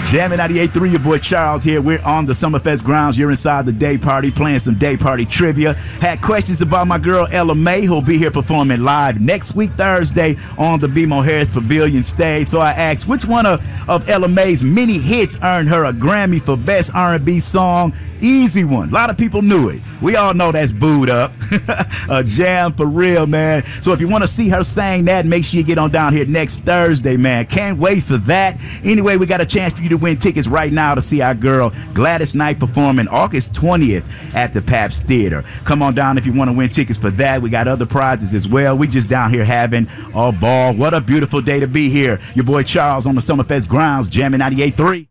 Jamming 98.3, your boy Charles here. We're on the Summerfest grounds. You're inside the day party, playing some day party trivia. Had questions about my girl Ella Mai, who'll be here performing live next week, Thursday, on the BMO Harris Pavilion stage. So I asked, which one of Ella Mai's many hits earned her a Grammy for Best R&B Song? Easy one. A lot of people knew it. We all know that's Boo'd Up. A jam for real, man. So if you want to see her sing that, make sure you get on down here next Thursday, man. Can't wait for that. Anyway, we got a chance for you to win tickets right now to see our girl Gladys Knight performing August 20th at the Pabst Theater. Come on down if you want to win tickets for that. We got other prizes as well. We just down here having a ball. What a beautiful day to be here. Your boy Charles on the Summerfest grounds, jamming 98.3.